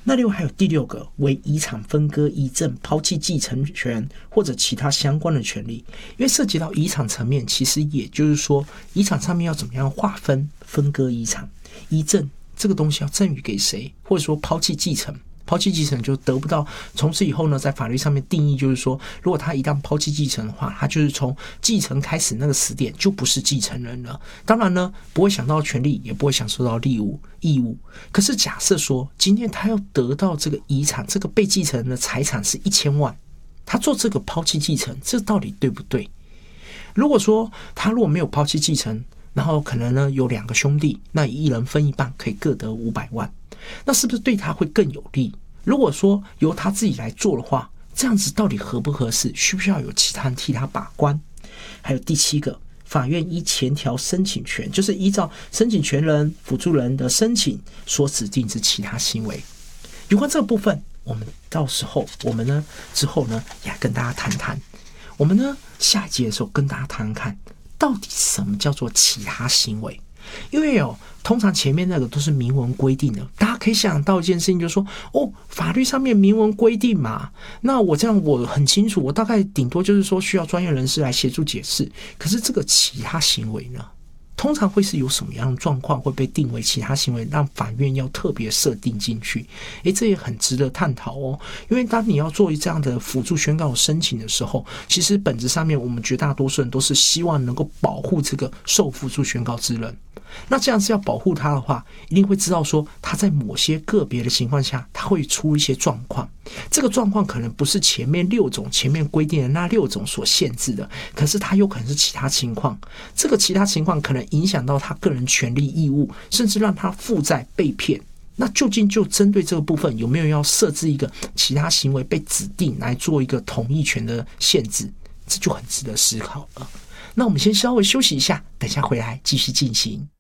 那另外还有第6个为遗产分割、遗赠、抛弃继承权或者其他相关的权利。因为涉及到遗产层面，其实也就是说遗产上面要怎么样划分分割遗产，遗赠这个东西要赠与给谁，或者说抛弃继承。抛弃继承就得不到，从此以后呢，在法律上面定义就是说，如果他一旦抛弃继承的话，他就是从继承开始那个时点就不是继承人了。当然呢，不会享到权利，也不会享受到义务。可是假设说，今天他要得到这个遗产，这个被继承人的财产是1000万，他做这个抛弃继承，这到底对不对？如果说他如果没有抛弃继承，然后可能呢有2个兄弟，那一人分一半，可以各得500万。那是不是对他会更有利？如果说由他自己来做的话，这样子到底合不合适？需不需要有其他人替他把关？还有第7个，法院依前条申请权，就是依照申请权人、辅助人的申请所指定之其他行为。有关这个部分，我们到时候之后呢，也来跟大家谈谈。我们呢下一节的时候跟大家谈谈看，到底什么叫做其他行为？因为通常前面那个都是明文规定的，大家可以想到一件事情，就是说法律上面明文规定嘛，那我这样我很清楚，我大概顶多就是说需要专业人士来协助解释。可是这个其他行为呢，通常会是有什么样的状况会被定为其他行为，让法院要特别设定进去？这也很值得探讨哦。因为当你要做这样的辅助宣告申请的时候，其实本质上面我们绝大多数人都是希望能够保护这个受辅助宣告之人。那这样是要保护他的话，一定会知道说他在某些个别的情况下，他会出一些状况。这个状况可能不是前面规定的那6种所限制的，可是他有可能是其他情况。这个其他情况可能影响到他个人权利义务，甚至让他负债被骗。那究竟就针对这个部分，有没有要设置一个其他行为被指定来做一个同意权的限制？这就很值得思考了。那我们先稍微休息一下，等一下回来继续进行。